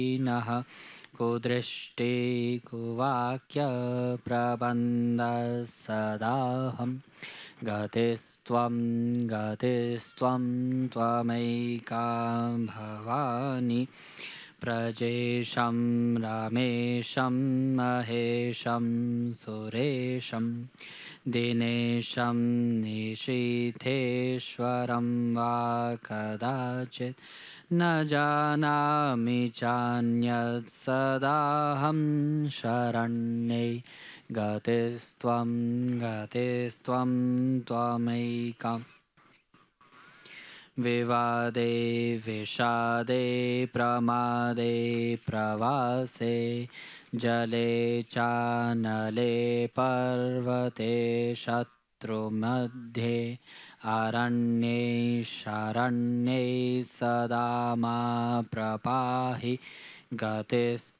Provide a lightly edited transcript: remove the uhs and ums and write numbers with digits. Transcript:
नः कुदृष्टि कुवाक्य प्रबन्धः सदाहं गतिस्त्वं त्वमैका भवानि प्रजेशं रमेशं महेशं सुरेशं दिनेशं निशीथेश्वरं वा कदाचित् न जानामि चान्यत् सदाहं शरण्ये गतिस्त्वं त्वमैका विवादे विषादे प्रमादे प्रवासे जले चानले पर्वते शत्रुमध्ये अरण्ये शरण्ये सदा मा प्रपाहि गतिस्त्वं